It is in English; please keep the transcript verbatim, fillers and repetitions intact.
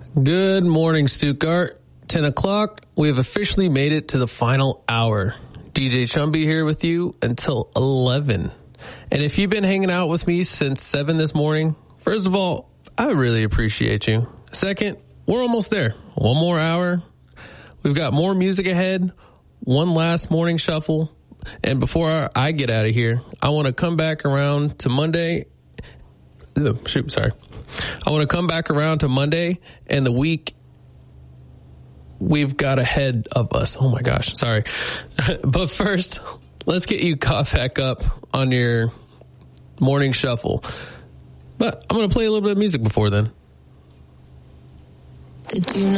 Good morning, Stuttgart. ten o'clock. We have officially made it to the final hour. D J Chumby here with you until eleven. And if you've been hanging out with me since seven this morning, first of all, I really appreciate you. Second, we're almost there. One more hour. We've got more music ahead. One last morning shuffle. And before I get out of here, I want to come back around to Monday. Oh, shoot, sorry. I want to come back around to Monday and the week we've got ahead of us. Oh my gosh, sorry. But first, let's get you caught back up on your morning shuffle. But I'm going to play a little bit of music before then. Did you know?